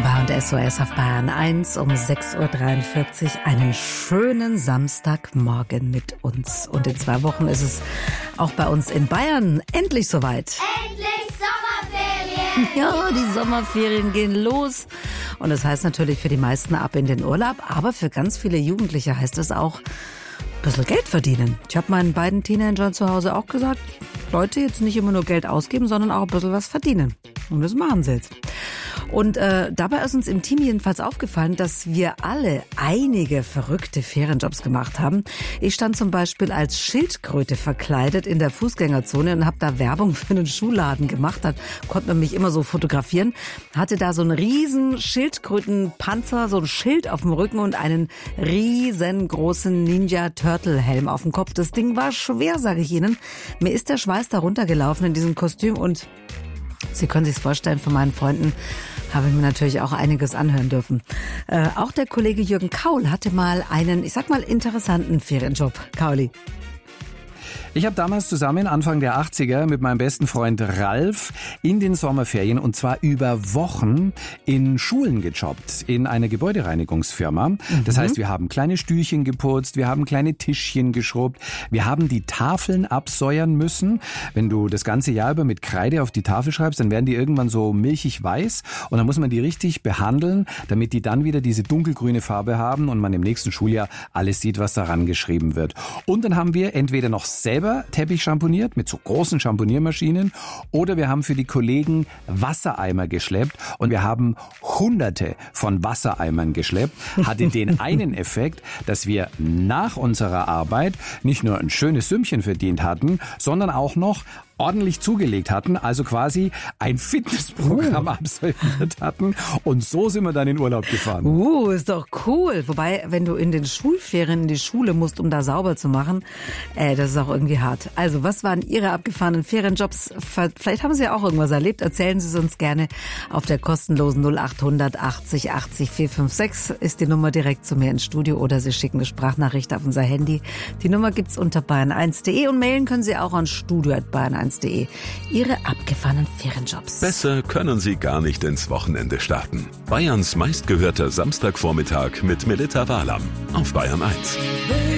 ABBA und SOS auf Bayern 1 um 6.43 Uhr. Einen schönen Samstagmorgen mit uns. Und in 2 Wochen ist es auch bei uns in Bayern endlich soweit. Endlich Sommerferien! Ja, die Sommerferien gehen los. Und das heißt natürlich für die meisten ab in den Urlaub. Aber für ganz viele Jugendliche heißt es auch ein bisschen Geld verdienen. Ich habe meinen beiden Teenagern zu Hause auch gesagt, Leute, jetzt nicht immer nur Geld ausgeben, sondern auch ein bisschen was verdienen. Und das machen sie jetzt. Und dabei ist uns im Team jedenfalls aufgefallen, dass wir alle einige verrückte Ferienjobs gemacht haben. Ich stand zum Beispiel als Schildkröte verkleidet in der Fußgängerzone und habe da Werbung für einen Schuhladen gemacht. Da konnte man mich immer so fotografieren. Hatte da so einen riesen Schildkrötenpanzer, so ein Schild auf dem Rücken und einen riesengroßen Ninja-Turtle-Helm auf dem Kopf. Das Ding war schwer, sage ich Ihnen. Mir ist der Schweiß da runtergelaufen in diesem Kostüm und Sie können sich's vorstellen, von meinen Freunden habe ich mir natürlich auch einiges anhören dürfen. Auch der Kollege Jürgen Kaul hatte mal einen, ich sag mal, interessanten Ferienjob. Kauli. Ich habe damals zusammen Anfang der 80er mit meinem besten Freund Ralf in den Sommerferien und zwar über Wochen in Schulen gejobbt, in einer Gebäudereinigungsfirma. Das heißt, wir haben kleine Stühlchen geputzt, wir haben kleine Tischchen geschrubbt, wir haben die Tafeln absäuern müssen. Wenn du das ganze Jahr über mit Kreide auf die Tafel schreibst, dann werden die irgendwann so milchig weiß und dann muss man die richtig behandeln, damit die dann wieder diese dunkelgrüne Farbe haben und man im nächsten Schuljahr alles sieht, was daran geschrieben wird. Und dann haben wir entweder noch selber Teppich schamponiert mit so großen Schamponiermaschinen oder wir haben für die Kollegen Wassereimer geschleppt und wir haben Hunderte von Wassereimern geschleppt. Hatte den einen Effekt, dass wir nach unserer Arbeit nicht nur ein schönes Sümmchen verdient hatten, sondern auch noch ordentlich zugelegt hatten, also quasi ein Fitnessprogramm absolviert hatten und so sind wir dann in Urlaub gefahren. Ist doch cool. Wobei, wenn du in den Schulferien in die Schule musst, um da sauber zu machen, das ist auch irgendwie hart. Also, was waren Ihre abgefahrenen Ferienjobs? Vielleicht haben Sie ja auch irgendwas erlebt. Erzählen Sie es uns gerne auf der kostenlosen 0800 80 80 456 ist die Nummer direkt zu mir ins Studio oder Sie schicken eine Sprachnachricht auf unser Handy. Die Nummer gibt's unter bayern1.de und mailen können Sie auch an studio@bayern1.de. Ihre abgefahrenen Ferienjobs. Besser können Sie gar nicht ins Wochenende starten. Bayerns meistgehörter Samstagvormittag mit Melita Wahlam auf Bayern 1.